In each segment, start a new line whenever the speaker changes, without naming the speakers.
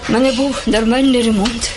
У мене був нормальний ремонт.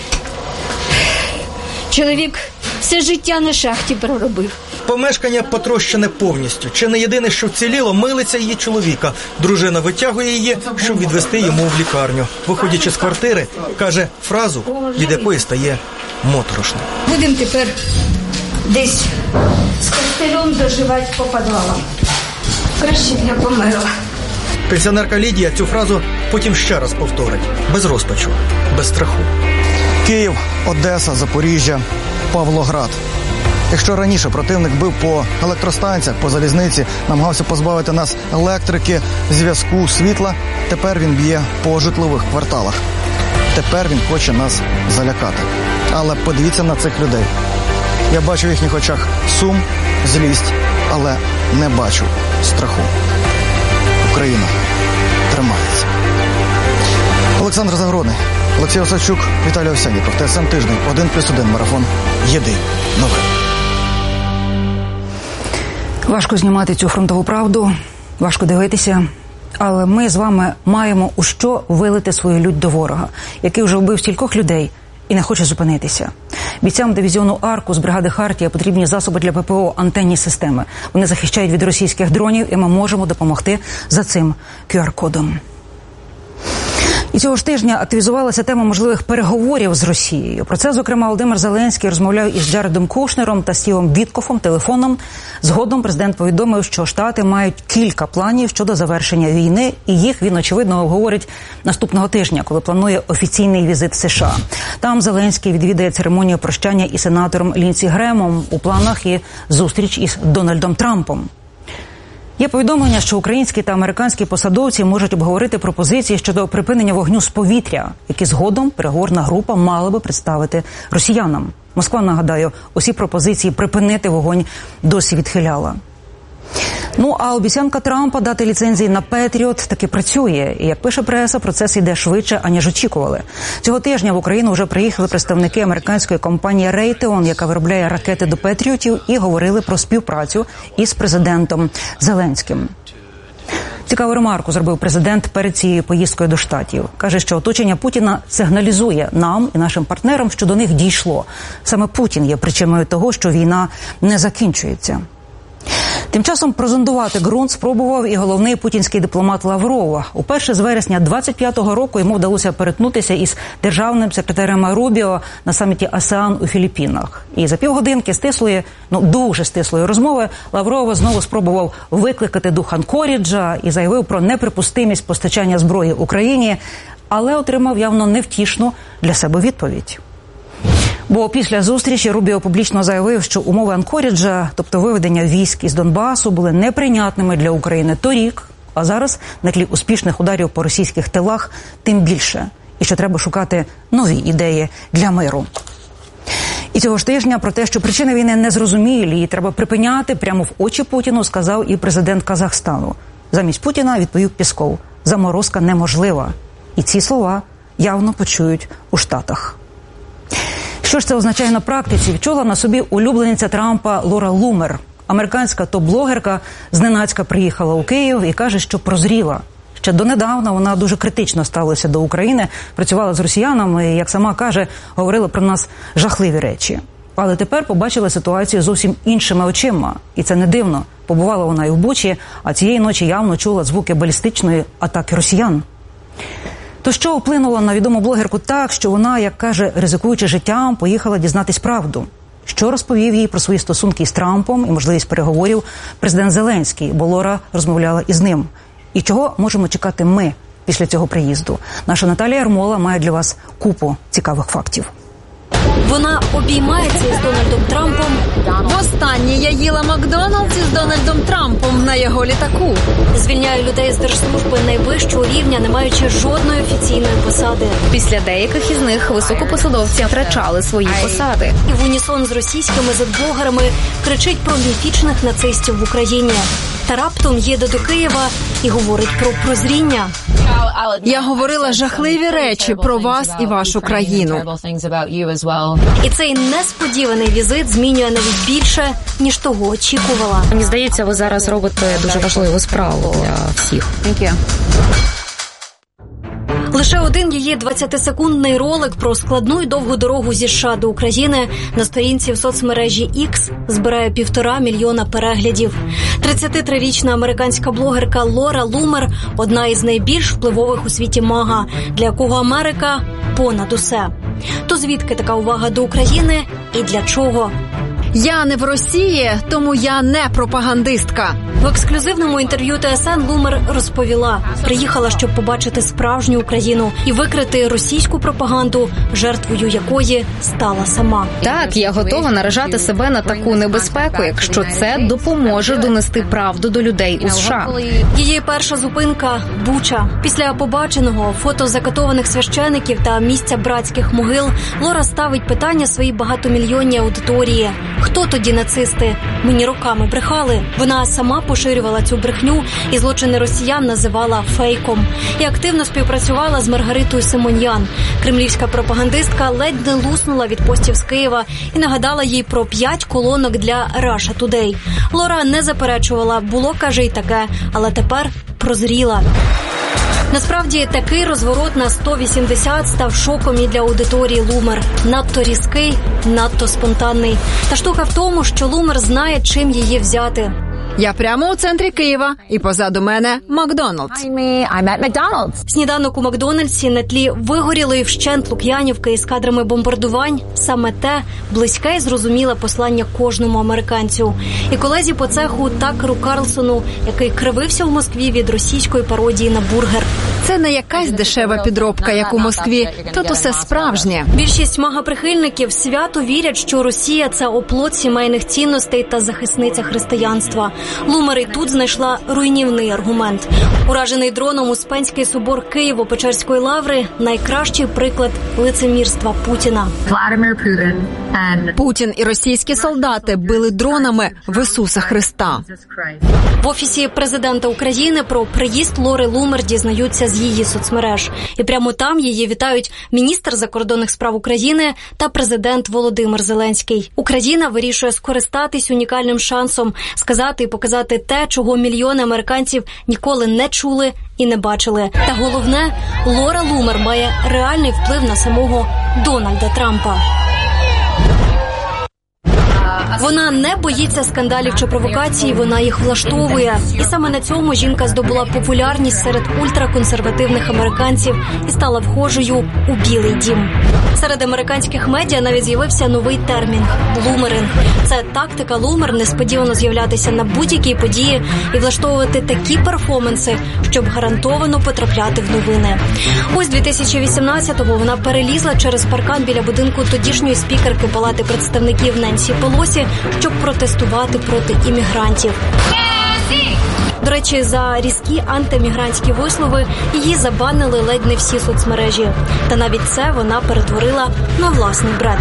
Чоловік все життя на шахті проробив.
Помешкання потрощене повністю. Чи не єдине, що вціліло, милиця її чоловіка. Дружина витягує її, щоб відвести йому в лікарню. Виходячи з квартири, каже фразу, від якої стає моторошно.
Будемо тепер десь з костелем доживати по підвалам. Краще б я померла.
Пенсіонерка Лідія цю фразу потім ще раз повторить. Без розпачу, без страху. Київ, Одеса, Запоріжжя, Павлоград. Якщо раніше противник бив по електростанціях, по залізниці, намагався позбавити нас електрики, зв'язку, світла, тепер він б'є по житлових кварталах. Тепер він хоче нас залякати. Але подивіться на цих людей. Я бачу в їхніх очах сум, злість, але не бачу страху. Україна тримається. Олександр Загородний, Олексій Осадчук, Віталій Овсянніков, ТСН Тиждень, 1+1 марафон. Єдині новини.
Важко знімати цю фронтову правду, важко дивитися, але ми з вами маємо у що вилити свою лють до ворога, який вже вбив стількох людей і не хоче зупинитися. Бійцям дивізіону «Аркус» бригади «Хартія» потрібні засоби для ППО, антенні системи. Вони захищають від російських дронів, і ми можемо допомогти за цим QR-кодом. І цього ж тижня активізувалася тема можливих переговорів з Росією. Про це, зокрема, Володимир Зеленський розмовляв із Джаредом Кушнером та Стівом Віткофом телефоном. Згодом президент повідомив, що Штати мають кілька планів щодо завершення війни, і їх він, очевидно, обговорить наступного тижня, коли планує офіційний візит в США. Там Зеленський відвідає церемонію прощання із сенатором Лінсі Гремом. У планах і зустріч із Дональдом Трампом. Є повідомлення, що українські та американські посадовці можуть обговорити пропозиції щодо припинення вогню з повітря, які згодом переговорна група мала би представити росіянам. Москва, нагадаю, усі пропозиції припинити вогонь досі відхиляла. Ну, а обіцянка Трампа дати ліцензії на Петріот таки працює. І, як пише преса, процес йде швидше, аніж очікували. Цього тижня в Україну вже приїхали представники американської компанії Raytheon, яка виробляє ракети до Петріотів, і говорили про співпрацю із президентом Зеленським. Цікаву ремарку зробив президент перед цією поїздкою до Штатів. Каже, що оточення Путіна сигналізує нам і нашим партнерам, що до них дійшло. Саме Путін є причиною того, що війна не закінчується. Тим часом прозондувати ґрунт спробував і головний путінський дипломат Лавров. Уперше з вересня 25-го року йому вдалося перетнутися із державним секретарем Рубіо на саміті АСЕАН у Філіппінах. І за півгодинки стислої, дуже стислої розмови Лавров знову спробував викликати дух Анкоріджа і заявив про неприпустимість постачання зброї Україні, але отримав явно невтішну для себе відповідь. Бо після зустрічі Рубіо публічно заявив, що умови Анкоріджа, тобто виведення військ із Донбасу, були неприйнятними для України торік, а зараз на тлі успішних ударів по російських тилах тим більше. І що треба шукати нові ідеї для миру. І цього ж тижня про те, що причини війни незрозумілі і треба припиняти, прямо в очі Путіну сказав і президент Казахстану. Замість Путіна відповів Пєсков: заморозка неможлива. І ці слова явно почують у Штатах. Що ж це означає на практиці, відчула на собі улюблениця Трампа Лора Лумер. Американська топ-блогерка зненацька приїхала у Київ і каже, що прозріла. Ще донедавна вона дуже критично ставилася до України, працювала з росіянами і, як сама каже, говорила про нас жахливі речі. Але тепер побачила ситуацію зовсім іншими очима. І це не дивно. Побувала вона і в Бучі, а цієї ночі явно чула звуки балістичної атаки росіян. То що вплинуло на відому блогерку так, що вона, як каже, ризикуючи життям, поїхала дізнатись правду? Що розповів їй про свої стосунки з Трампом і можливість переговорів президент Зеленський, бо Лора розмовляла із ним? І чого можемо чекати ми після цього приїзду? Наша Наталія Ярмола має для вас купу цікавих фактів.
Вона обіймається із Дональдом Трампом.
Востаннє я їла Макдональдс із Дональдом Трампом на його літаку.
Звільняє людей з держслужби найвищого рівня, не маючи жодної офіційної посади.
Після деяких із них високопосадовці втрачали свої посади.
І в унісон з російськими зетблогерами кричить про міфічних нацистів в Україні. Та раптом їде до Києва і говорить про прозріння.
Я говорила жахливі речі про вас і вашу країну.
І цей несподіваний візит змінює навіть більше, ніж того очікувала.
Мені здається, ви зараз робите дуже важливу справу для всіх.
Лише один її 20-секундний ролик про складну і довгу дорогу зі США до України на сторінці в соцмережі X збирає 1,5 мільйона переглядів. 33-річна американська блогерка Лора Лумер – одна із найбільш впливових у світі мага, для якого Америка – понад усе. То звідки така увага до України і для чого?
Я не в Росії, тому я не пропагандистка.
В ексклюзивному інтерв'ю ТСН Лумер розповіла, приїхала, щоб побачити справжню Україну і викрити російську пропаганду, жертвою якої стала сама.
Так, я готова наражати себе на таку небезпеку, якщо це допоможе донести правду до людей у США.
Її перша зупинка – Буча. Після побаченого, фото закатованих священиків та місця братських могил, Лора ставить питання своїй багатомільйонній аудиторії. Хто тоді нацисти? Мені роками брехали. Вона сама поширювала цю брехню і злочини росіян називала фейком. І активно співпрацювала з Маргаритою Симоньян. Кремлівська пропагандистка ледь не луснула від постів з Києва і нагадала їй про 5 колонок для Russia Today. Лора не заперечувала, було, каже, й таке, але тепер прозріла. Насправді, такий розворот на 180 став шоком і для аудиторії Лумер. Надто різкий, надто спонтанний. Та штука в тому, що Лумер знає, чим її взяти.
Я прямо у центрі Києва, і позаду мене Макдональдс.
Сніданок у Макдональдсі на тлі вигорілої вщент Лук'янівки із кадрами бомбардувань – саме те близьке і зрозуміле послання кожному американцю. І колезі по цеху Такеру Карлсону, який кривився в Москві від російської пародії на бургер.
Це не якась дешева підробка, як у Москві. Тут усе справжнє.
Більшість мага-прихильників свято вірять, що Росія – це оплот сімейних цінностей та захисниця християнства. Лумер і тут знайшла руйнівний аргумент. Уражений дроном Успенський собор Києво-Печерської лаври – найкращий приклад лицемірства Путіна.
Путін і російські солдати били дронами в Ісуса Христа.
В Офісі президента України про приїзд Лори Лумер дізнаються з її соцмереж. І прямо там її вітають міністр закордонних справ України та президент Володимир Зеленський. Україна вирішує скористатись унікальним шансом сказати і показати те, чого мільйони американців ніколи не чули і не бачили. Та головне, Лора Лумер має реальний вплив на самого Дональда Трампа. Вона не боїться скандалів чи провокацій, вона їх влаштовує. І саме на цьому жінка здобула популярність серед ультраконсервативних американців і стала вхожою у Білий дім. Серед американських медіа навіть з'явився новий термін – «лумеринг». Це тактика Лумер несподівано з'являтися на будь-якій події і влаштовувати такі перформанси, щоб гарантовано потрапляти в новини. Ось 2018-го вона перелізла через паркан біля будинку тодішньої спікерки Палати представників Ненсі Пелосі, щоб протестувати проти іммігрантів. До речі, за різкі антимігрантські вислови її забанили ледь не всі соцмережі. Та навіть це вона перетворила на власний бренд.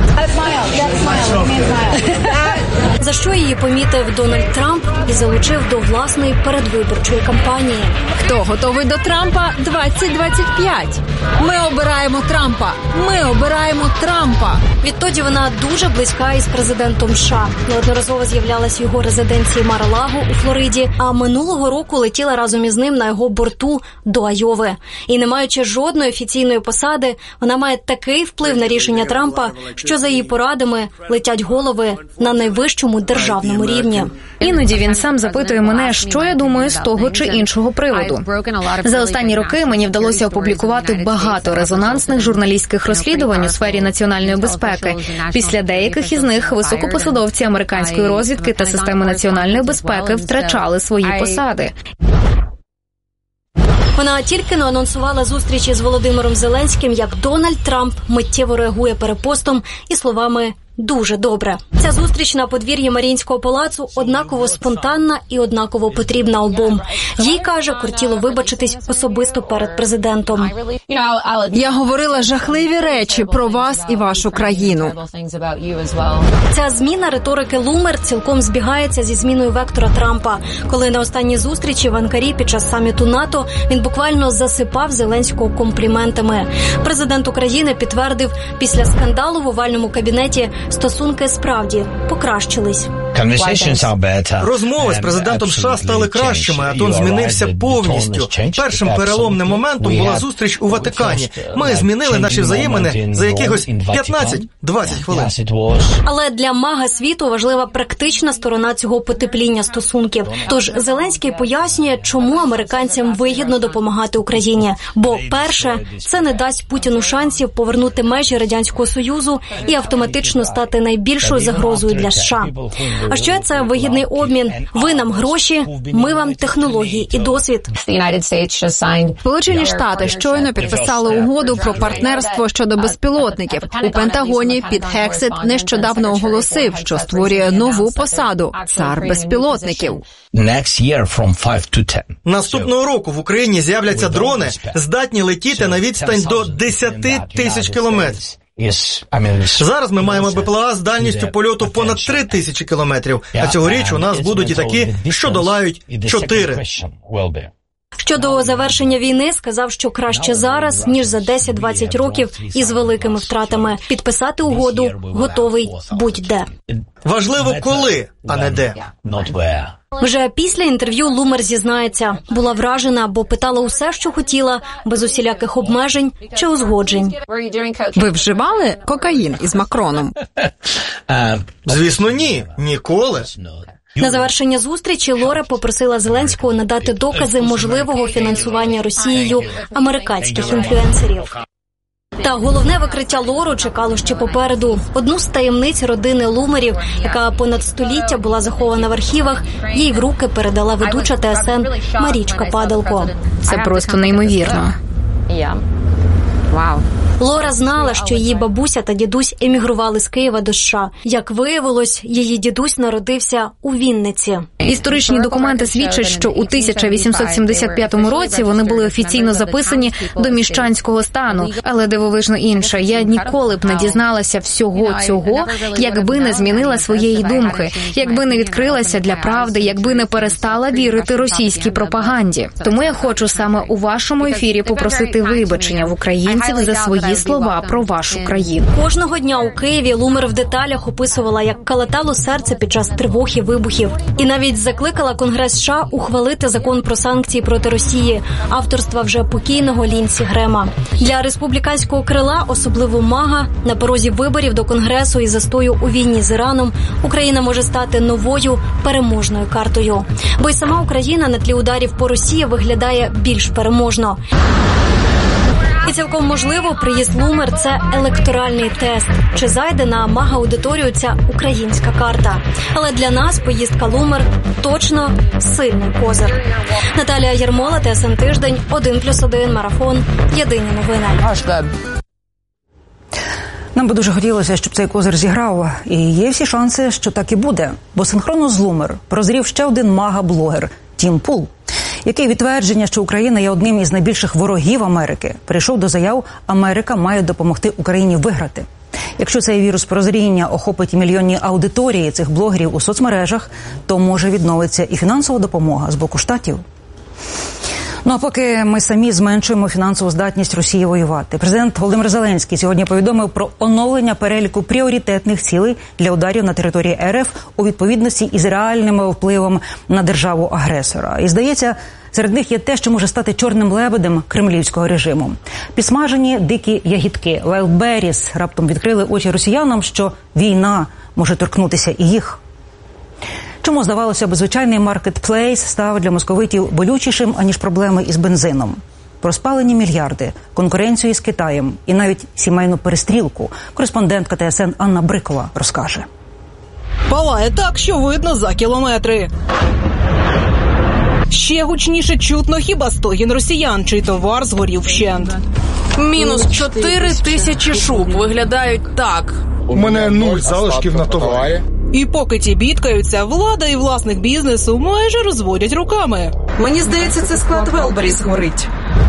За що її помітив Дональд Трамп і залучив до власної передвиборчої кампанії.
Хто готовий до Трампа 2025? Ми обираємо Трампа! Ми обираємо Трампа!
Відтоді вона дуже близька із президентом США. Неодноразово з'являлась в його резиденції Мар-а-Лаго у Флориді, а минулого року летіла разом із ним на його борту до Айови. І не маючи жодної офіційної посади, вона має такий вплив на рішення Трампа, що за її порадами летять голови на найвищому державному рівні.
Іноді він сам запитує мене, що я думаю з того чи іншого приводу. За останні роки мені вдалося опублікувати багато резонансних журналістських розслідувань у сфері національної безпеки. Після деяких із них високопосадовці американської розвідки та системи національної безпеки втрачали свої посади.
Вона тільки не анонсувала зустрічі з Володимиром Зеленським, як Дональд Трамп миттєво реагує перепостом і словами «дуже добре». Ця зустріч на подвір'ї Маріїнського палацу однаково спонтанна і однаково потрібна обом. Їй, каже, кортіло вибачитись особисто перед президентом.
Я говорила жахливі речі про вас і вашу країну.
Ця зміна риторики Лумер цілком збігається зі зміною вектора Трампа. Коли на останній зустрічі в Анкарі під час саміту НАТО він буквально засипав Зеленського компліментами. Президент України підтвердив, після скандалу в овальному кабінеті стосунки справді покращились.
Розмови з президентом США стали кращими, а тон змінився повністю. Першим переломним моментом була зустріч у Ватикані. Ми змінили наші взаємини за якихось 15-20 хвилин.
Але для мага світу важлива практична сторона цього потепління стосунків. Тож Зеленський пояснює, чому американцям вигідно допомагати Україні. Бо, перше, це не дасть Путіну шансів повернути межі Радянського Союзу і автоматично стати найбільшою загрозою для США. А ще це вигідний обмін. Ви нам гроші, ми вам технології і досвід.
Сполучені Штати щойно підписали угоду про партнерство щодо безпілотників. У Пентагоні Піт Гексет нещодавно оголосив, що створює нову посаду – цар безпілотників.
Наступного року в Україні з'являться дрони, здатні летіти на відстань до 10 тисяч кілометрів. Зараз ми маємо БПЛА з дальністю польоту понад 3 тисячі кілометрів, а цьогоріч у нас будуть і такі, що долають 4.
Щодо завершення війни, сказав, що краще зараз, ніж за 10-20 років із великими втратами. Підписати угоду готовий будь-де.
Важливо коли, а не де.
Вже після інтерв'ю Лумер зізнається, була вражена, бо питала усе, що хотіла, без усіляких обмежень чи узгоджень.
Ви вживали кокаїн із Макроном?
Звісно, ні. Ніколи.
На завершення зустрічі Лора попросила Зеленського надати докази можливого фінансування Росією американських інфлюенсерів. Та головне викриття Лору чекало ще попереду. Одну з таємниць родини Лумерів, яка понад століття була захована в архівах, їй в руки передала ведуча ТСН Марічка Падалко.
Це просто неймовірно.
Вау.
Лора знала, що її бабуся та дідусь емігрували з Києва до США. Як виявилось, її дідусь народився у Вінниці.
Історичні документи свідчать, що у 1875 році вони були офіційно записані до міщанського стану. Але дивовижно інше. Я ніколи б не дізналася всього цього, якби не змінила своєї думки, якби не відкрилася для правди, якби не перестала вірити російській пропаганді. Тому я хочу саме у вашому ефірі попросити вибачення в українців за свої слова про вашу країну.
Кожного дня у Києві Лумер в деталях описувала, як калатало серце під час тривог і вибухів. І навіть закликала Конгрес США ухвалити закон про санкції проти Росії, авторства вже покійного Лінсі Грема. Для республіканського крила, особливо МАГА, на порозі виборів до Конгресу і застою у війні з Іраном, Україна може стати новою переможною картою. Бо й сама Україна на тлі ударів по Росії виглядає більш переможно. І цілком можливо, приїзд Лумер – це електоральний тест. Чи зайде на МАГА-аудиторію ця українська карта? Але для нас поїздка Лумер – точно сильний козир. Наталія Єрмола, ТСН Тиждень, 1+1, Марафон, Єдині новини.
Нам би дуже хотілося, щоб цей козир зіграв. І є всі шанси, що так і буде. Бо синхронно з Лумер прозрів ще один мага-блогер – Тім Пул, який відтвердження, що Україна є одним із найбільших ворогів Америки, прийшов до заяв «Америка має допомогти Україні виграти». Якщо цей вірус прозріння охопить мільйонні аудиторії цих блогерів у соцмережах, то може відновиться і фінансова допомога з боку Штатів. Ну а поки ми самі зменшуємо фінансову здатність Росії воювати. Президент Володимир Зеленський сьогодні повідомив про оновлення переліку пріоритетних цілей для ударів на території РФ у відповідності із реальним впливом на державу-агресора. І, здається, серед них є те, що може стати чорним лебедем кремлівського режиму. Підсмажені дикі ягідки, wildberries, раптом відкрили очі росіянам, що війна може торкнутися і їх. Чому, здавалося б, звичайний маркетплейс став для московитів болючішим, аніж проблеми із бензином? Про спалені мільярди, конкуренцію із Китаєм і навіть сімейну перестрілку кореспондентка ТСН Анна Брикова розкаже.
Палає так, що видно за кілометри. Ще гучніше чутно хіба стогін росіян, чий товар згорів вщент.
Мінус 4 тисячі шуб виглядають так.
У мене 0 залишків на товарі.
І поки ті бідкаються, влада і власник бізнесу майже розводять руками.
Мені здається, це склад Wildberries горить.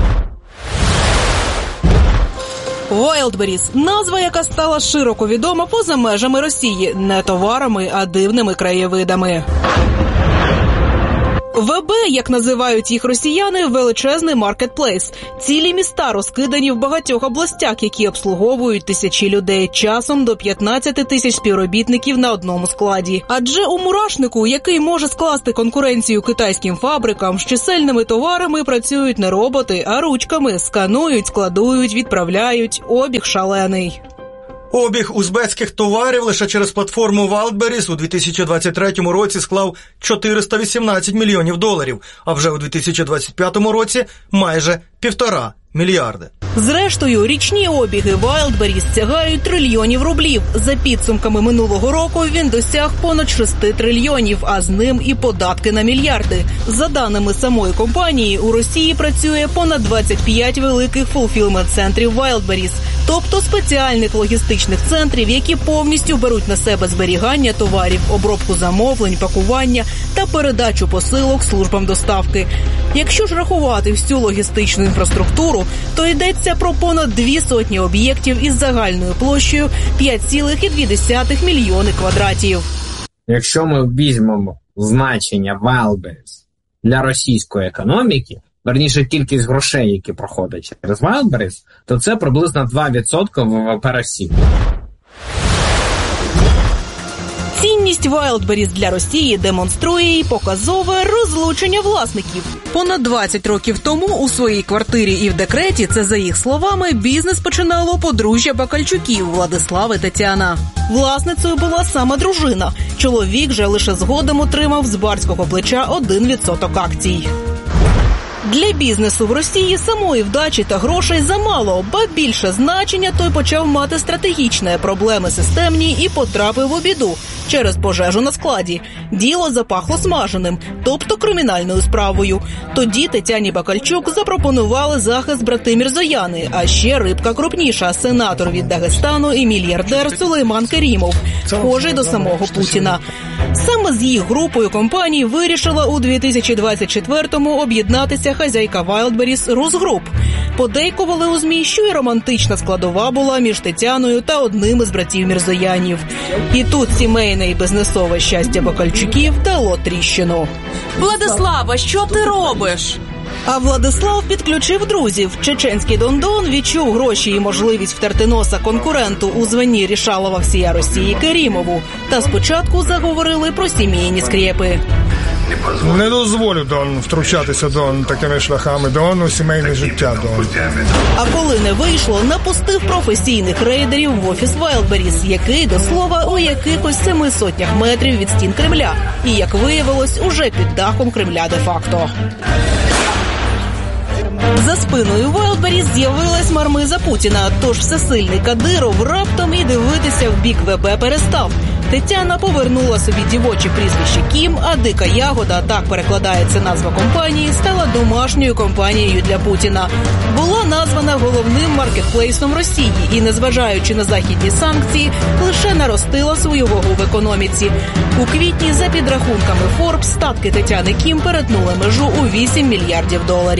Wildberries – назва, яка стала широко відома поза межами Росії. Не товарами, а дивними краєвидами. ВБ, як називають їх росіяни, величезний маркетплейс. Цілі міста розкидані в багатьох областях, які обслуговують тисячі людей, часом до 15 тисяч співробітників на одному складі. Адже у мурашнику, який може скласти конкуренцію китайським фабрикам, з чисельними товарами працюють не роботи, а ручками. Сканують, складують, відправляють. Обіг шалений.
Обіг узбецьких товарів лише через платформу Wildberries у 2023 році склав $418 мільйонів, а вже у 2025 році майже 1,5 мільярди.
Зрештою, річні обіги Wildberries сягають трильйонів рублів. За підсумками минулого року він досяг понад 6 трильйонів, а з ним і податки на мільярди. За даними самої компанії, у Росії працює понад 25 великих фулфілмент-центрів Wildberries, тобто спеціальних логістичних центрів, які повністю беруть на себе зберігання товарів, обробку замовлень, пакування та передачу посилок службам доставки. Якщо ж рахувати всю логістичну інфраструктуру, то йдеться про понад 200 об'єктів із загальною площею 5,2 мільйони квадратів.
Якщо ми візьмемо значення Wildberries для російської економіки, верніше кількість грошей, які проходять через Wildberries, то це приблизно 2% ВВП Росії.
Цінність Wildberries для Росії демонструє і показове розлучення власників. Понад 20 років тому у своїй квартирі і в декреті, це за їх словами, бізнес починало подружжя Бакальчуків Владислав і Тетяна. Власницею була сама дружина. Чоловік же лише згодом отримав з барського плеча 1% акцій. Для бізнесу в Росії самої вдачі та грошей замало, ба більше значення той почав мати стратегічне, проблеми системні і потрапив у біду через пожежу на складі. Діло запахло смаженим, тобто кримінальною справою. Тоді Тетяні Бакальчук запропонували захист брати Мірзояни, а ще рибка крупніша – сенатор від Дагестану і мільярдер Сулейман Керімов, схожий до самого Путіна. Саме з їх групою компаній вирішила у 2024-му об'єднатися хазяйка Wildberries Русгруп. Подейкували у ЗМІ, що і романтична складова була між Тетяною та одним із братів Мірзоянів. І тут сімейне і бізнесове щастя Бакальчуків дало тріщину.
Владислава, що ти робиш?
А Владислав підключив друзів. Чеченський Дондон відчув гроші і можливість втерти носа конкуренту у званні рішалова всія Росії Керімову. Та спочатку заговорили про сімейні скрепи.
Не дозволю, Дон, втручатися, Дон, такими шляхами, Дон, у сімейне життя, Дон.
А коли не вийшло, напустив професійних рейдерів в офіс Wildberries, який, до слова, у якихось 700 метрів від стін Кремля. І, як виявилось, уже під дахом Кремля де-факто. За спиною Wildberries з'явилась мармиза Путіна, тож всесильний Кадиров раптом і дивитися в бік ВБ перестав. Тетяна повернула собі дівоче прізвище Кім, а Дика Ягода, так перекладається назва компанії, стала домашньою компанією для Путіна. Була названа головним маркетплейсом Росії і, незважаючи на західні санкції, лише наростила свою вагу в економіці. У квітні, за підрахунками Forbes, статки Тетяни Кім перетнули межу у $8 мільярдів.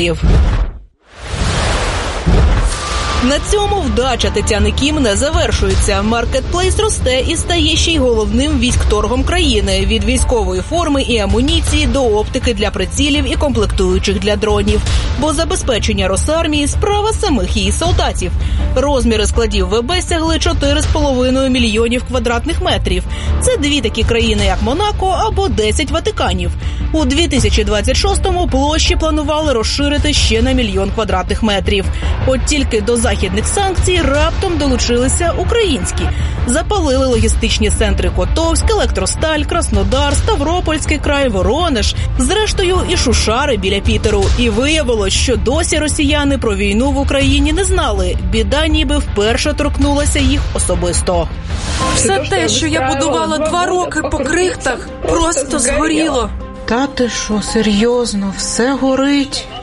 На цьому вдача Тетяни Кім не завершується. Маркетплейс росте і стає ще й головним військторгом країни. Від військової форми і амуніції до оптики для прицілів і комплектуючих для дронів. Бо забезпечення Росармії – справа самих її солдатів. Розміри складів ВБ сягли 4,5 мільйонів квадратних метрів. Це дві такі країни, як Монако або 10 Ватиканів. У 2026-му площі планували розширити ще на 1 мільйон квадратних метрів. От тільки до західних санкцій раптом долучилися українські. Запалили логістичні центри Котовськ, Електросталь, Краснодар, Ставропольський край, Воронеж, зрештою і Шушари біля Пітеру. І виявилось, що досі росіяни про війну в Україні не знали. Біда ніби вперше торкнулася їх особисто.
Все те, що я будувала 2 роки по крихтах, просто згоріло.
Та ти що, серйозно, все горить?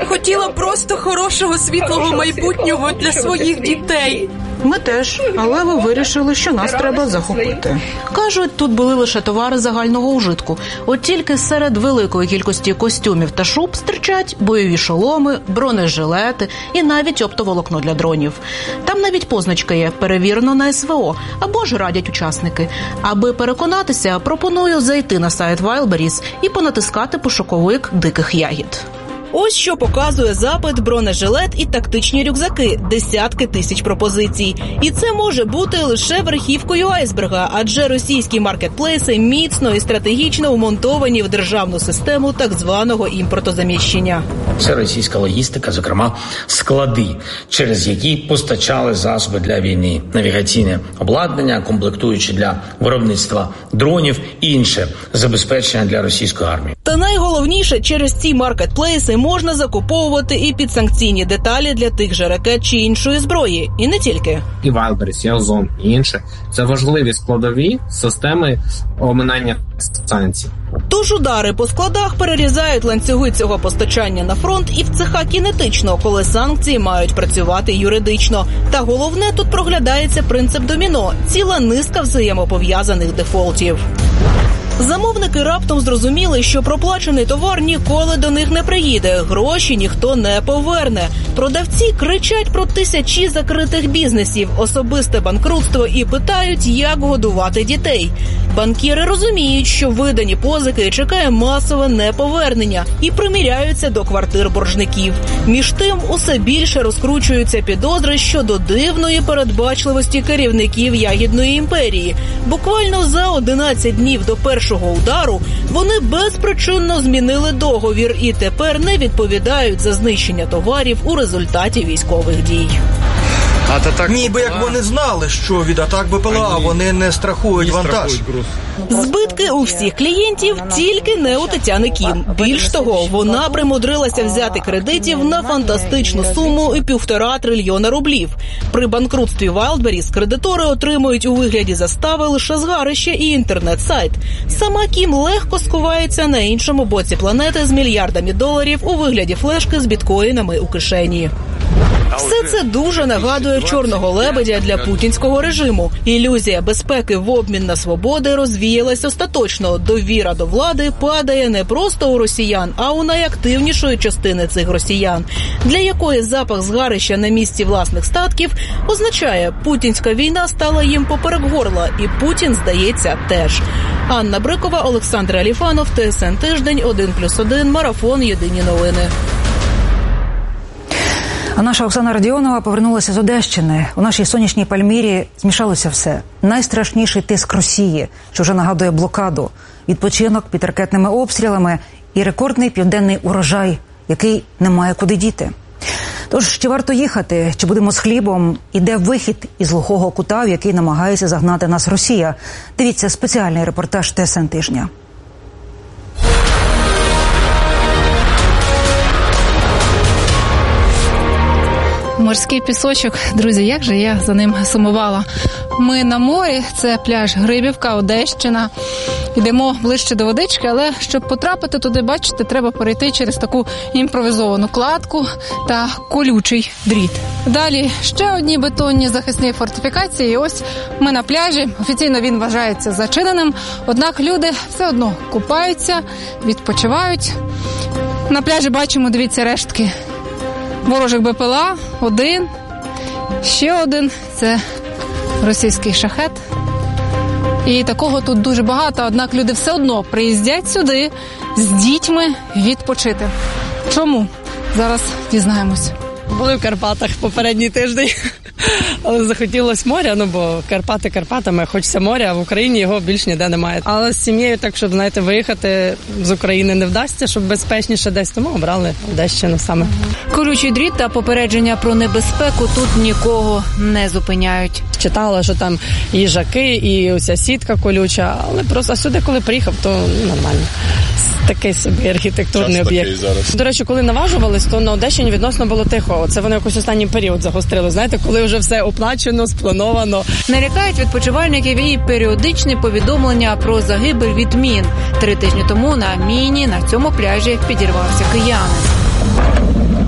Хотіла просто хорошого, світлого майбутнього для своїх дітей.
Ми теж, але ви вирішили, що нас треба захопити. Кажуть, тут були лише товари загального ужитку. От тільки серед великої кількості костюмів та шуб стирчать бойові шоломи, бронежилети і навіть оптоволокно для дронів. Там навіть позначка є «Перевірено на СВО» або ж радять учасники. Аби переконатися, пропоную зайти на сайт Wildberries і понатискати пошуковик диких ягід. Ось що показує запит, бронежилет і тактичні рюкзаки. Десятки тисяч пропозицій. І це може бути лише верхівкою айсберга, адже російські маркетплейси міцно і стратегічно вмонтовані в державну систему так званого імпортозаміщення.
Це російська логістика, зокрема склади, через які постачали засоби для війни, навігаційне обладнання, комплектуючі для виробництва дронів і інше забезпечення для російської армії.
Та найголовніше, через ці маркетплейси можна закуповувати і підсанкційні деталі для тих же ракет чи іншої зброї. І не тільки.
І Wildberries, і Озон, і інше. Це важливі складові системи оминання санкцій.
Тож удари по складах перерізають ланцюги цього постачання на фронт і в цеха кінетично, коли санкції мають працювати юридично. Та головне, тут проглядається принцип доміно – ціла низка взаємопов'язаних дефолтів. Замовники раптом зрозуміли, що проплачений товар ніколи до них не приїде, гроші ніхто не поверне. Продавці кричать про тисячі закритих бізнесів, особисте банкрутство і питають, як годувати дітей. Банкіри розуміють, що видані позики чекає масове неповернення і приміряються до квартир боржників. Між тим, усе більше розкручуються підозри щодо дивної передбачливості керівників ягідної імперії. Буквально за 11 днів до першого удару вони безпричинно змінили договір і тепер не відповідають за знищення товарів у результаті військових дій.
Ніби як вони знали, що від атак БПЛА вони не страхують вантаж.
Збитки у всіх клієнтів, тільки не у Тетяни Кім. Більш того, вона примудрилася взяти кредитів на фантастичну суму 1,5 трильйона рублів. При банкрутстві Wildberries кредитори отримують у вигляді застави лише згарище і інтернет-сайт. Сама Кім легко скувається на іншому боці планети з мільярдами доларів у вигляді флешки з біткоїнами у кишені. Все це дуже нагадує чорного лебедя для путінського режиму. Ілюзія безпеки в обмін на свободи розвіялась остаточно. Довіра до влади падає не просто у росіян, а у найактивнішої частини цих росіян, для якої запах згарища на місці власних статків означає, путінська війна стала їм поперек горла, і Путін, здається, теж. Анна Брикова, Олександр Аліфанов, ТСН Тиждень, 1+1, Марафон, Єдині новини.
А наша Оксана Радіонова повернулася з Одещини. У нашій сонячній Пальмірі змішалося все. Найстрашніший тиск Росії, що вже нагадує блокаду, відпочинок під ракетними обстрілами і рекордний південний урожай, який немає куди діти. Тож, чи варто їхати, чи будемо з хлібом, і де вихід із глухого кута, в який намагається загнати нас Росія? Дивіться спеціальний репортаж ТСН Тижня.
Морський пісочок, друзі, як же я за ним сумувала. Ми на морі, це пляж Грибівка, Одещина. Йдемо ближче до водички, але щоб потрапити туди, бачите, треба перейти через таку імпровізовану кладку та колючий дріт. Далі ще одні бетонні захисні фортифікації. І ось ми на пляжі. Офіційно він вважається зачиненим, однак люди все одно купаються, відпочивають. На пляжі бачимо, дивіться, рештки ворожих БПЛА, один, ще один, це російський шахет. І такого тут дуже багато, однак люди все одно приїздять сюди з дітьми відпочити. Чому? Зараз дізнаємось.
Були в Карпатах попередній тиждень, але захотілося моря, бо Карпати Карпатами, хочеться моря, а в Україні його більш ніде немає. Але з сім'єю так, щоб, знаєте, виїхати з України не вдасться, щоб безпечніше десь, тому обрали Одещину саме.
Колючий дріт та попередження про небезпеку тут нікого не зупиняють.
Читала, що там їжаки і оця сітка колюча, але просто сюди, коли приїхав, то нормально. Такий собі архітектурний об'єкт. До речі, коли наважувались, то на Одещині відносно було тихо. Це вони якось останній період загострили, знаєте, коли вже все оплачено, сплановано.
Нарікають відпочивальників і періодичні повідомлення про загибель від мін. 3 тижні тому на міні на цьому пляжі підірвався киянин.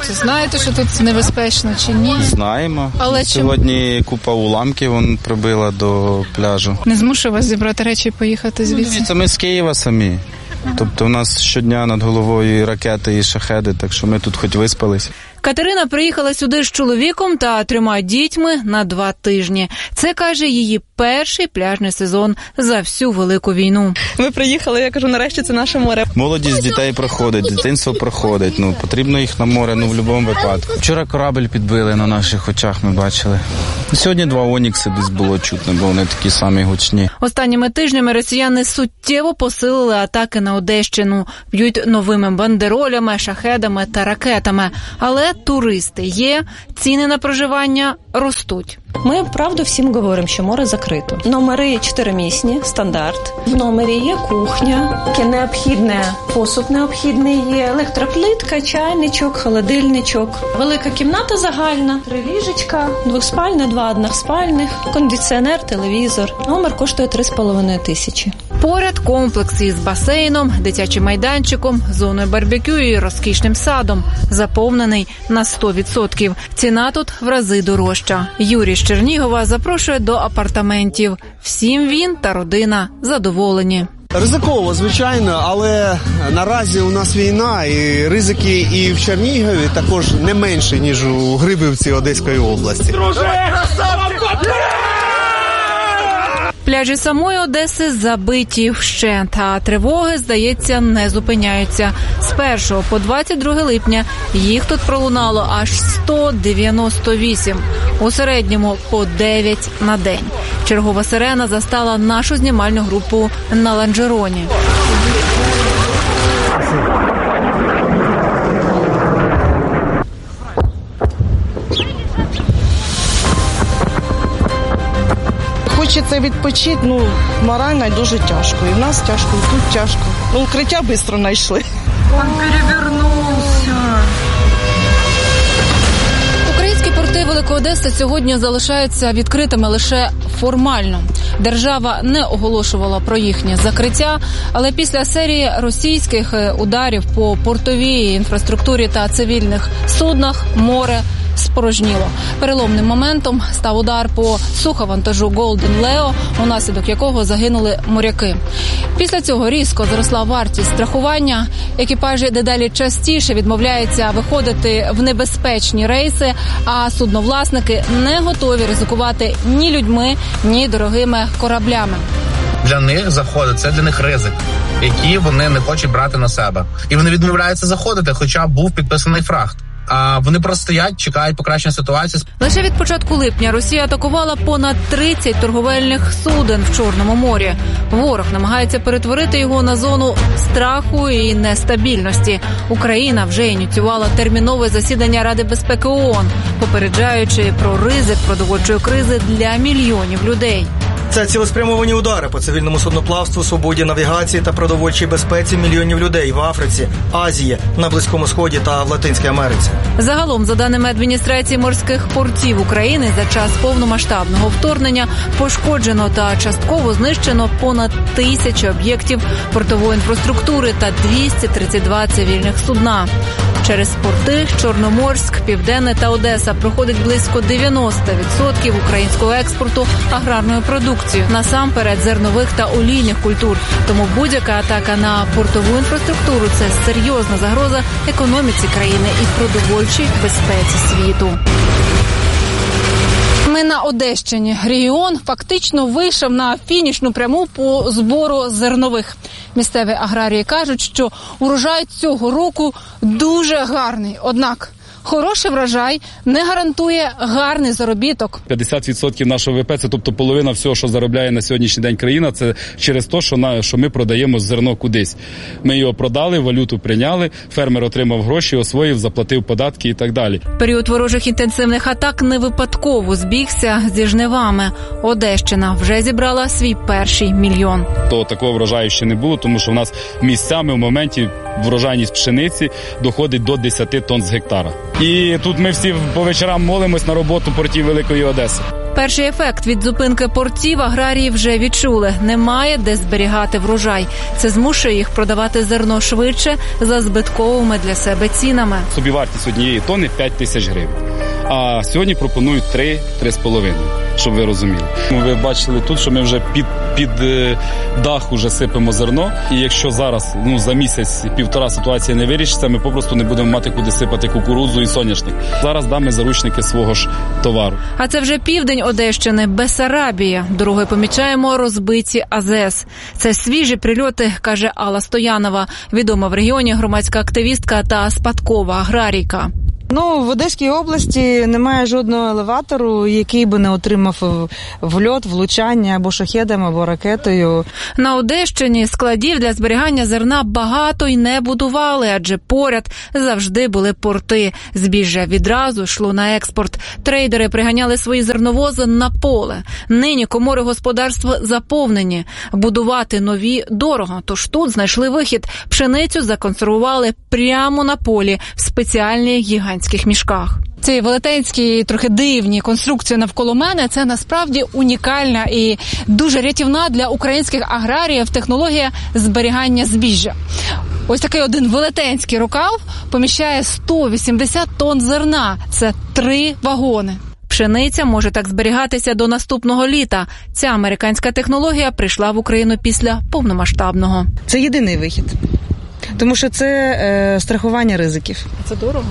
Знаєте, що тут небезпечно чи ні?
Знаємо.
Але
сьогодні купа уламків прибила до пляжу.
Не змушує вас зібрати речі і поїхати звідси?
Це ми з Києва самі. Тобто у нас щодня над головою і ракети, і шахеди, так що ми тут хоч виспались.
Катерина приїхала сюди з чоловіком та 3 дітьми на 2 тижні. Це, каже, її перший пляжний сезон за всю Велику війну.
Ми приїхали, я кажу, нарешті це наше море.
Молодість дітей проходить, дитинство проходить. Потрібно їх на море, в будь-якому випадку. Вчора корабель підбили на наших очах, ми бачили. Сьогодні 2 Онікси десь було чутно, бо вони такі самі гучні.
Останніми тижнями росіяни суттєво посилили атаки на Одещину. Б'ють новими бандеролями, шахедами та ракетами. Але туристи є, ціни на проживання ростуть.
Ми, правду, всім говоримо, що море закрито. Номери 4-місні, стандарт. В номері є кухня, яке необхідне, посуд необхідний є, електроплитка, чайничок, холодильничок. Велика кімната загальна, 3 ліжечка, 2-спальне, 2 односпальних, кондиціонер, телевізор. Номер коштує 3,5 тисячі.
Поряд комплекс із басейном, дитячим майданчиком, зоною барбекю і розкішним садом. Заповнений на 100%. Ціна тут в рази дорожча. Юрій з Чернігова запрошує до апартаментів. Всім він та родина задоволені.
Ризиково, звичайно, але наразі у нас війна, і ризики і в Чернігові також не менші, ніж у Грибівці Одеської області.
Пляжі самої Одеси забиті вщент, а тривоги, здається, не зупиняються. З 1 по 22 липня їх тут пролунало аж 198. У середньому по 9 на день. Чергова сирена застала нашу знімальну групу на Ланжероні.
Хочеться відпочити, морально дуже тяжко. І в нас тяжко, і тут тяжко. Укриття швидко знайшли.
Він перевернувся.
Українські порти Великої Одеси сьогодні залишаються відкритими лише формально. Держава не оголошувала про їхнє закриття, але після серії російських ударів по портовій інфраструктурі та цивільних суднах море спорожніло. Переломним моментом став удар по суховантажу Golden Leo, унаслідок якого загинули моряки. Після цього різко зросла вартість страхування. Екіпажі дедалі частіше відмовляються виходити в небезпечні рейси, а судновласники не готові ризикувати ні людьми, ні дорогими кораблями.
Для них заходи – це для них ризик, який вони не хочуть брати на себе. І вони відмовляються заходити, хоча був підписаний фрахт. А вони просто стоять, чекають покращення ситуації.
Лише від початку липня Росія атакувала понад 30 торговельних суден в Чорному морі. Ворог намагається перетворити його на зону страху і нестабільності. Україна вже ініціювала термінове засідання Ради безпеки ООН, попереджаючи про ризик продовольчої кризи для мільйонів людей.
Це цілеспрямовані удари по цивільному судноплавству, свободі навігації та продовольчій безпеці мільйонів людей в Африці, Азії, на Близькому Сході та в Латинській Америці.
Загалом, за даними адміністрації морських портів України, за час повномасштабного вторгнення пошкоджено та частково знищено понад 1000 об'єктів портової інфраструктури та 232 цивільних судна. Через порти Чорноморськ, Південне та Одеса проходить близько 90% українського експорту аграрної продукції, насамперед зернових та олійних культур. Тому будь-яка атака на портову інфраструктуру – це серйозна загроза економіці країни і продовольчій безпеці світу. Ми на Одещині. Регіон фактично вийшов на фінішну пряму по збору зернових. Місцеві аграрії кажуть, що урожай цього року дуже гарний. Однак хороший врожай не гарантує гарний заробіток.
50% нашого ВВП, це тобто половина всього, що заробляє на сьогоднішній день країна, це через те, що ми продаємо зерно кудись. Ми його продали, валюту прийняли, фермер отримав гроші, освоїв, заплатив податки і так далі.
Період ворожих інтенсивних атак не випадково збігся зі жнивами. Одещина вже зібрала свій перший мільйон.
То такого врожаю ще не було, тому що в нас місцями в моменті врожайність пшениці доходить до 10 тонн з гектара. І тут ми всі по вечорам молимось на роботу портів Великої Одеси.
Перший ефект від зупинки портів аграрії вже відчули. Немає де зберігати врожай. Це змушує їх продавати зерно швидше за збитковими для себе цінами.
Собівартість однієї тонни 5 тисяч гривень. А сьогодні пропонують 3-3,5, щоб ви розуміли. Ви бачили тут, що ми вже під дах уже сипемо зерно. І якщо зараз, за місяць-півтора ситуація не вирішиться, ми попросту не будемо мати куди сипати кукурудзу і соняшник. Зараз ми заручники свого ж товару.
А це вже південь Одещини, Бессарабія. Дорогою помічаємо розбиті АЗС. Це свіжі прильоти, каже Алла Стоянова, відома в регіоні громадська активістка та спадкова аграрійка.
В Одеській області немає жодного елеватору, який би не отримав вльот, влучання або шахедом, або ракетою.
На Одещині складів для зберігання зерна багато й не будували, адже поряд завжди були порти. Збіжжя відразу йшло на експорт. Трейдери приганяли свої зерновози на поле. Нині комори господарств заповнені. Будувати нові дорого, тож тут знайшли вихід. Пшеницю законсервували прямо на полі в спеціальних гігантських мішках.
Ці велетенські, трохи дивні конструкції навколо мене – це насправді унікальна і дуже рятівна для українських аграріїв технологія зберігання збіжжя. Ось такий один велетенський рукав поміщає 180 тонн зерна. Це 3 вагони.
Пшениця може так зберігатися до наступного літа. Ця американська технологія прийшла в Україну після повномасштабного.
Це єдиний вихід. Тому що це страхування ризиків.
Це дорого?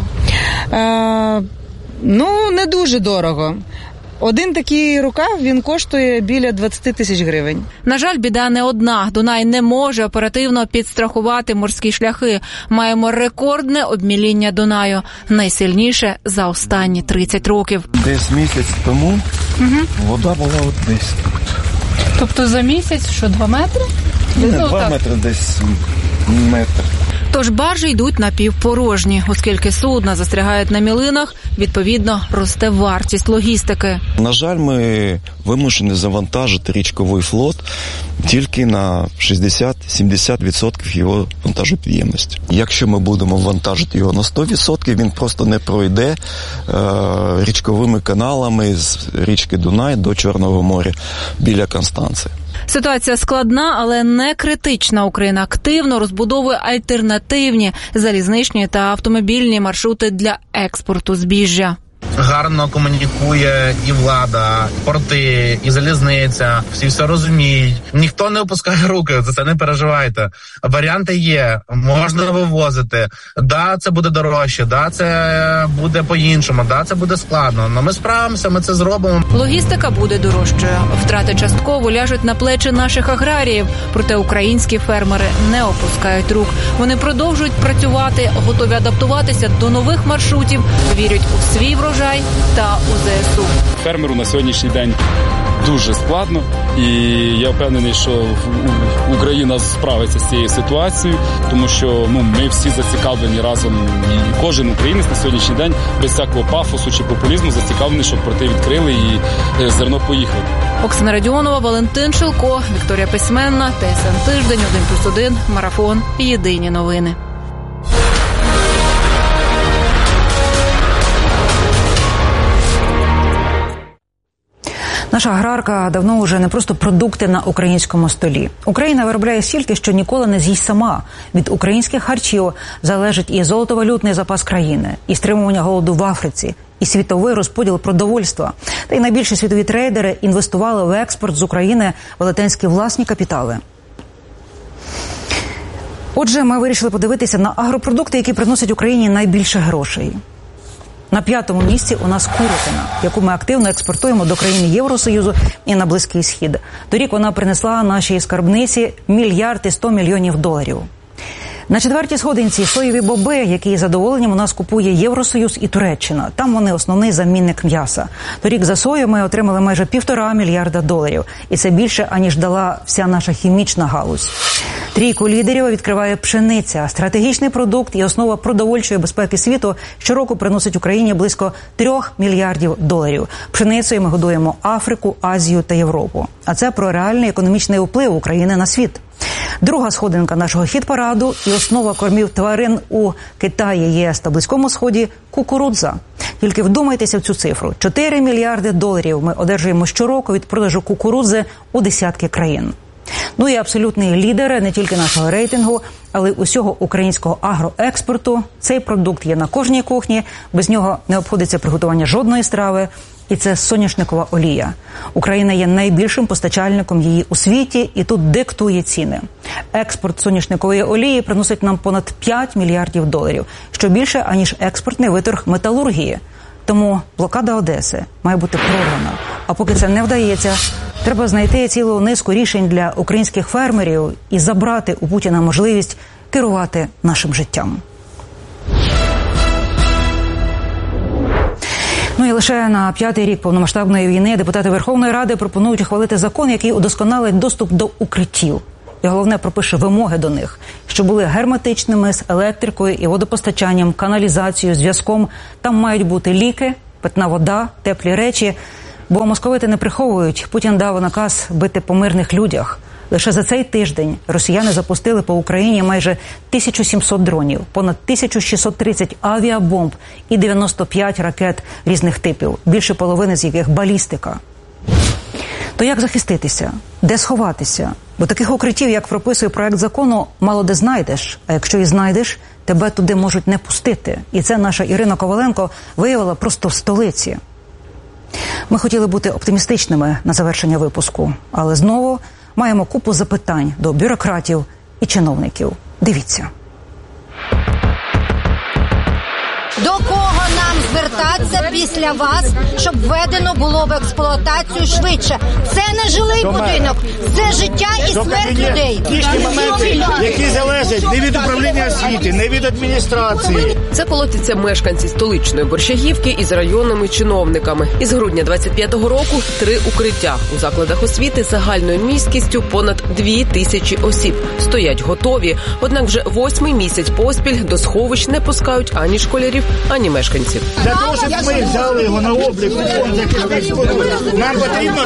Не дуже дорого. Один такий рукав, він коштує біля 20 тисяч гривень.
На жаль, біда не одна. Дунай не може оперативно підстрахувати морські шляхи. Маємо рекордне обміління Дунаю. Найсильніше за останні 30 років.
Десь місяць тому вода була от десь тут.
Тобто за місяць, що 2 метри?
Не 2 метри, десь метр.
Тож баржі йдуть напівпорожні, оскільки судна застрягають на мілинах, відповідно, росте вартість логістики.
На жаль, ми вимушені завантажити річковий флот тільки на 60-70% його вантажопідємності. Якщо ми будемо вантажити його на 100%, він просто не пройде річковими каналами з річки Дунай до Чорного моря біля Констанції.
Ситуація складна, але не критична. Україна активно розбудовує альтернативні залізничні та автомобільні маршрути для експорту збіжжя.
Гарно комунікує і влада, і порти, і залізниця. Всі все розуміють. Ніхто не опускає руки, за це не переживайте. Варіанти є, можна вивозити. Да, це буде дорожче, да, це буде по-іншому, да, це буде складно. Але ми справимося, ми це зробимо.
Логістика буде дорожчою. Втрати частково ляжуть на плечі наших аграріїв. Проте українські фермери не опускають рук. Вони продовжують працювати, готові адаптуватися до нових маршрутів, вірять у свій врожай та у ЗСУ.
Фермеру на сьогоднішній день дуже складно, і я впевнений, що Україна справиться з цією ситуацією, тому що ми всі зацікавлені разом, і кожен українець на сьогоднішній день без всякого пафосу чи популізму зацікавлений, щоб порти відкрили і зерно поїхало.
Оксана Радіонова, Валентин Шилко, Вікторія Письменна, ТСН Тиждень, 1+1, Марафон, Єдині новини.
Наша аграрка давно уже не просто продукти на українському столі. Україна виробляє стільки, що ніколи не з'їсть сама. Від українських харчів залежить і золотовалютний запас країни, і стримування голоду в Африці, і світовий розподіл продовольства. Та й найбільші світові трейдери інвестували в експорт з України велетенські власні капітали. Отже, ми вирішили подивитися на агропродукти, які приносять Україні найбільше грошей. На 5-му місці у нас курятина, яку ми активно експортуємо до країн Євросоюзу і на Близький Схід. Торік вона принесла нашій скарбниці $1 100 мільйонів. На 4-й сходинці соєві боби, які з задоволенням у нас купує Євросоюз і Туреччина. Там вони основний замінник м'яса. Торік за сою ми отримали майже $1,5 мільярда. І це більше, аніж дала вся наша хімічна галузь. Трійку лідерів відкриває пшениця. Стратегічний продукт і основа продовольчої безпеки світу щороку приносить Україні близько $3 мільярдів. Пшеницею ми годуємо Африку, Азію та Європу. А це про реальний економічний вплив України на світ. Друга сходинка нашого хіт-параду і основа кормів тварин у Китаї, ЄС та Близькому Сході – кукурудза. Тільки вдумайтеся в цю цифру. 4 мільярди доларів ми одержуємо щороку від продажу кукурудзи у десятки країн. Ну і абсолютний лідер не тільки нашого рейтингу, але й усього українського агроекспорту. Цей продукт є на кожній кухні, без нього не обходиться приготування жодної страви. І це соняшникова олія. Україна є найбільшим постачальником її у світі і тут диктує ціни. Експорт соняшникової олії приносить нам понад 5 мільярдів доларів, що більше, аніж експортний виторг металургії. Тому блокада Одеси має бути прорвана. А поки це не вдається, треба знайти цілу низку рішень для українських фермерів і забрати у Путіна можливість керувати нашим життям. Ну і лише на 5-й рік повномасштабної війни депутати Верховної Ради пропонують ухвалити закон, який удосконалить доступ до укриттів. І головне, пропише вимоги до них, що були герметичними, з електрикою і водопостачанням, каналізацією, зв'язком. Там мають бути ліки, питна вода, теплі речі. Бо московити не приховують. Путін дав наказ бити по мирних людях. Лише за цей тиждень росіяни запустили по Україні майже 1700 дронів, понад 1630 авіабомб і 95 ракет різних типів, більше половини з яких балістика. То як захиститися? Де сховатися? Бо таких укриттів, як прописує проект закону, мало де знайдеш. А якщо і знайдеш, тебе туди можуть не пустити. І це наша Ірина Коваленко виявила просто в столиці. Ми хотіли бути оптимістичними на завершення випуску, але знову маємо купу запитань до бюрократів і чиновників. Дивіться.
До кого нам звертатися після вас, щоб введено було в експлуатацію швидше? Це не жилий будинок, це життя і смерть людей.
Ті моменти, які залежать не від управління освіти, не від адміністрації.
Це колотяться мешканці столичної Борщагівки із районними чиновниками. Із грудня 25-го року 3 укриття у закладах освіти загальною міськістю понад 2000 осіб. Стоять готові, однак вже 8-й місяць поспіль до сховищ не пускають ані школярів, ані мешканців.
Для того, щоб ми взяли його на облік у фонд захисних споруд, нам потрібно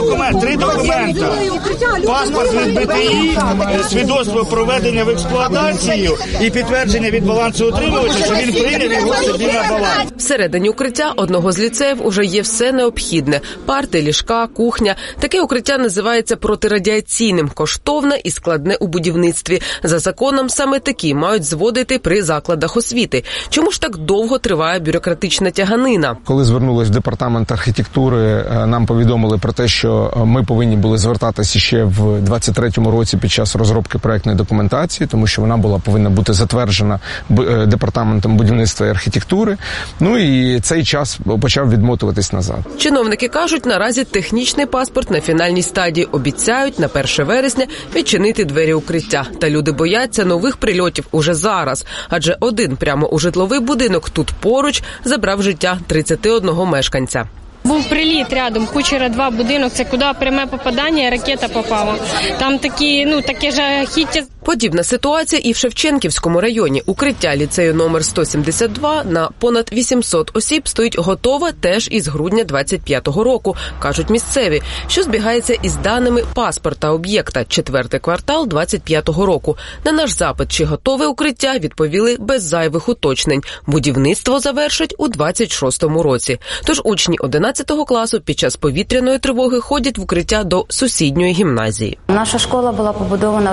3 документи. Паспорт від БТІ, свідоцтво про введення в експлуатацію і підтвердження від балансоутримувача, що він прийняв його собі на баланс.
Всередині укриття одного з ліцеїв уже є все необхідне. Парти, ліжка, кухня. Таке укриття називається протирадіаційним, коштовне і складне у будівництві. За законом саме такі мають зводити при закладах освіти. Чому ж так довго триває бюрократична тяганина?
Коли звернулись в департамент архітектури, нам повідомили про те, що ми повинні були звертатися ще в 23-му році під час розробки проектної документації, тому що вона повинна бути затверджена департаментом будівництва і архітектури. Ну і цей час почав відмотуватись назад.
Чиновники кажуть, наразі технічний паспорт на фінальній стадії. Обіцяють на 1 вересня відчинити двері укриття. Та люди бояться нових прильотів уже зараз. Адже один прямо у житловий будинок тут поруч забрав життя 31 мешканця.
Був приліт рядом, Кучера 2 будинок, це куди пряме попадання, ракета попала. Там таке жахіття.
Подібна ситуація і в Шевченківському районі. Укриття ліцею номер 172 на понад 800 осіб стоїть готове теж із грудня 25-го року, кажуть місцеві, що збігається із даними паспорта об'єкта, 4-й квартал 25-го року. На наш запит, чи готове укриття, відповіли без зайвих уточнень. Будівництво завершать у 26-му році. Тож учні 11 класу під час повітряної тривоги ходять в укриття до сусідньої гімназії.
Наша школа була побудована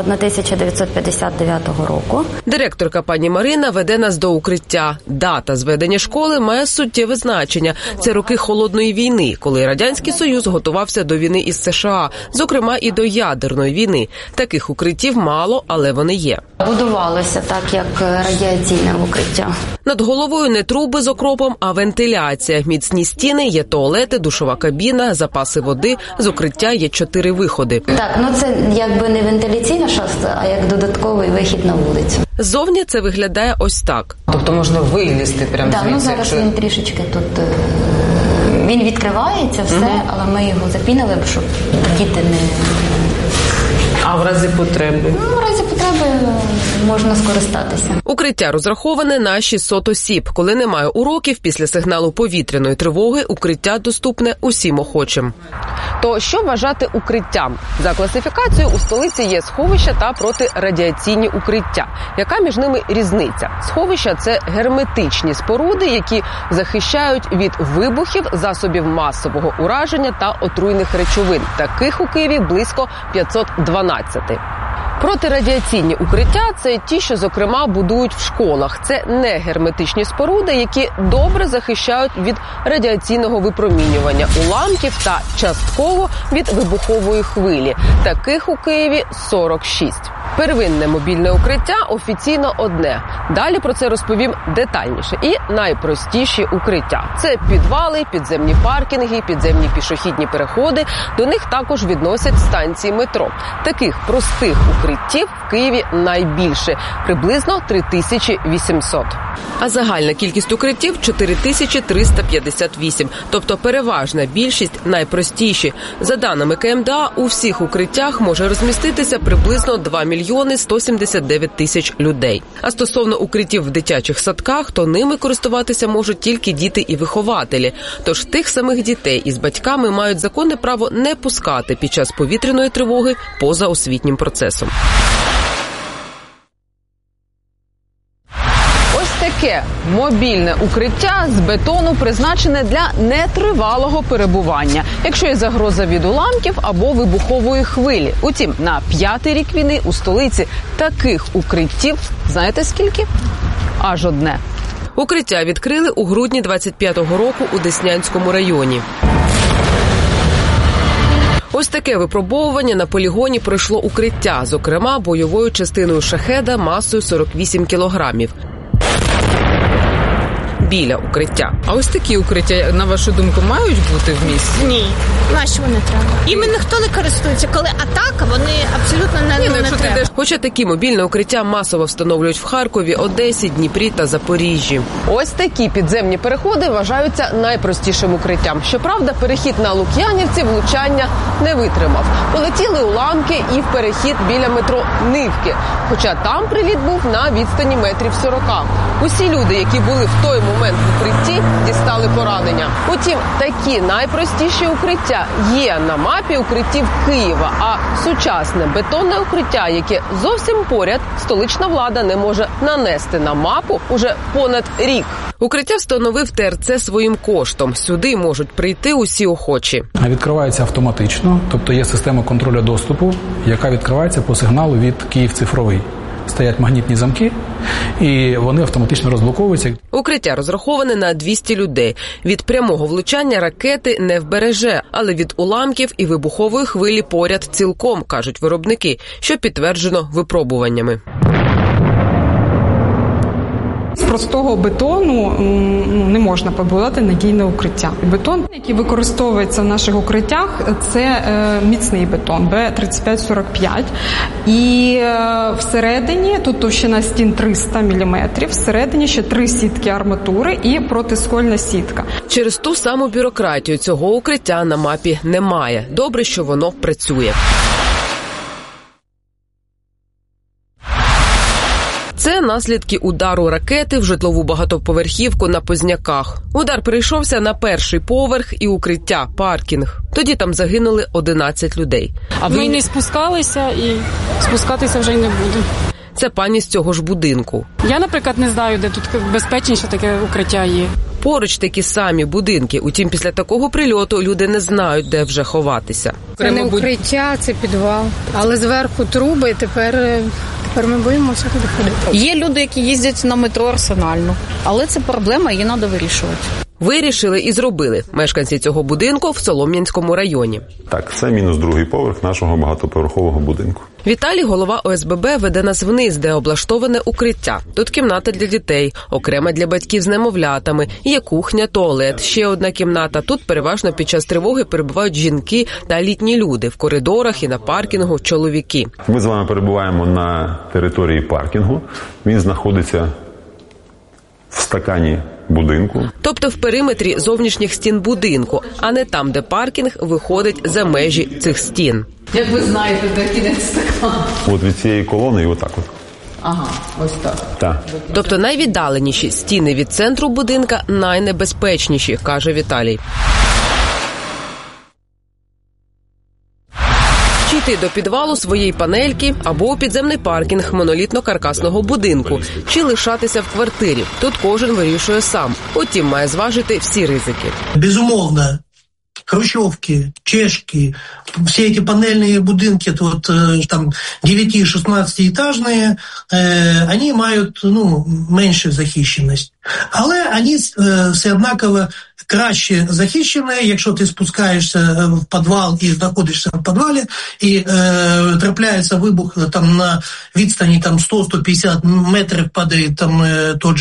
1959 року.
Директорка пані Марина веде нас до укриття. Дата зведення школи має суттєве значення. Це роки Холодної війни, коли Радянський Союз готувався до війни із США, зокрема і до ядерної війни. Таких укриттів мало, але вони є.
Будувалося так, як радіаційне укриття.
Над головою не труби з окропом, а вентиляція. Міцні стіни, є туалети, душова кабіна, запаси води. З укриття є 4 виходи.
Так, це якби не вентиляційна шахта, а як додатковий вихід на вулицю.
Ззовні це виглядає ось так.
Тобто можна вилізти прямо звідси?
Так, зараз він трішечки тут... Він відкривається, все, але ми його запінили, щоб діти не...
А в разі потреби?
В разі потреби можна скористатися.
Укриття розраховане на 600 осіб. Коли немає уроків, після сигналу повітряної тривоги укриття доступне усім охочим. То що вважати укриттям? За класифікацією у столиці є сховища та протирадіаційні укриття. Яка між ними різниця? Сховища – це герметичні споруди, які захищають від вибухів, засобів масового ураження та отруйних речовин. Таких у Києві близько 512. Протирадіаційні укриття – це ті, що, зокрема, будують в школах. Це не герметичні споруди, які добре захищають від радіаційного випромінювання уламків та частково від вибухової хвилі. Таких у Києві 46. Первинне мобільне укриття офіційно одне. Далі про це розповім детальніше. І найпростіші укриття. Це підвали, підземні паркінги, підземні пішохідні переходи. До них також відносять станції метро. Таких простих укриттів в Києві найбільше – приблизно 3800. А загальна кількість укриттів – 4358. Тобто переважна більшість найпростіші. За даними КМДА, у всіх укриттях може розміститися приблизно 2 мільйони 179 тисяч людей. А стосовно укриттів в дитячих садках, то ними користуватися можуть тільки діти і вихователі. Тож тих самих дітей із батьками мають законне право не пускати під час повітряної тривоги поза освітнім процесом. Таке мобільне укриття з бетону призначене для нетривалого перебування, якщо є загроза від уламків або вибухової хвилі. Утім, на 5-й рік війни у столиці таких укриттів, знаєте скільки? Аж одне. Укриття відкрили у грудні 25-го року у Деснянському районі. Ось таке випробовування на полігоні пройшло укриття, зокрема бойовою частиною «Шахеда» масою 48 кілограмів. Біля укриття. А ось такі укриття, на вашу думку, мають бути в місті?
Ні. Нащо вони треба? Іми ніхто не користується. Коли атака, вони абсолютно не треба.
Хоча такі мобільне укриття масово встановлюють в Харкові, Одесі, Дніпрі та Запоріжжі. Ось такі підземні переходи вважаються найпростішим укриттям. Щоправда, перехід на Лук'янівці влучання не витримав. Полетіли уламки і в перехід біля метро Нивки. Хоча там приліт був на відстані метрів 40. Усі люди, які були в той момент в укритті, дістали поранення. Утім, такі найпростіші укриття є на мапі укриттів Києва, а сучасне бетонне укриття, яке зовсім поряд, столична влада не може нанести на мапу уже понад рік. Укриття встановив ТРЦ своїм коштом. Сюди можуть прийти усі охочі.
Відкривається автоматично, тобто є система контролю доступу, яка відкривається по сигналу від «Київ-цифровий». Стоять магнітні замки, і вони автоматично розблоковуються.
Укриття розраховане на 200 людей. Від прямого влучання ракети не вбереже, але від уламків і вибухової хвилі поряд цілком, кажуть виробники, що підтверджено випробуваннями.
З простого бетону не можна побудувати надійне укриття. Бетон, який використовується в наших укриттях, це міцний бетон Б3545. І всередині, тут товщина стін 300 мм, всередині ще 3 сітки арматури і протискольна сітка.
Через ту саму бюрократію цього укриття на мапі немає. Добре, що воно працює. Це наслідки удару ракети в житлову багатоповерхівку на Позняках. Удар прийшовся на перший поверх і укриття, паркінг. Тоді там загинули 11 людей.
Ми не спускалися і спускатися вже й не будемо.
Це пані з цього ж будинку.
Я, наприклад, не знаю, де тут безпечніше таке укриття є.
Поруч такі самі будинки. Утім, після такого прильоту люди не знають, де вже ховатися.
Це не укриття, це підвал. Але зверху труби, і тепер ми боїмося туди ходити.
Є люди, які їздять на метро Арсенальну. Але це проблема, її треба вирішувати.
Вирішили і зробили мешканці цього будинку в Солом'янському районі.
Так, це мінус другий поверх нашого багатоповерхового будинку.
Віталій, голова ОСББ, веде нас вниз, де облаштоване укриття. Тут кімната для дітей, окрема для батьків з немовлятами, є кухня, туалет, ще одна кімната. Тут переважно під час тривоги перебувають жінки та літні люди. В коридорах і на паркінгу чоловіки.
Ми з вами перебуваємо на території паркінгу. Він знаходиться в стакані будинку.
Тобто в периметрі зовнішніх стін будинку, а не там, де паркінг виходить за межі цих стін.
Як ви знаєте, де кінець стакану?
От від цієї колони і отак от.
Ага, ось так.
Так.
Тобто найвіддаленіші стіни від центру будинка найнебезпечніші, каже Віталій. Чи йти до підвалу своєї панельки або у підземний паркінг монолітно-каркасного будинку, чи лишатися в квартирі. Тут кожен вирішує сам. Утім, має зважити всі ризики.
Безумовно, хрущевки, чешки, все эти панельные будинки, вот там 9-16-этажные, они мають меншу захищеність. Але вони все однаково краще захищені, якщо ти спускаєшся в підвал і знаходишся в підвалі, і трапляється вибух там на відстані 100-150 метрів, падає там тот же